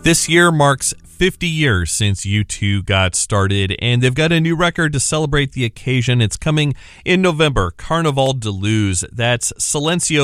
This year marks 50 years since U2 got started, and they've got a new record to celebrate the occasion. It's coming in November, Carnaval de Luz. That's Silencio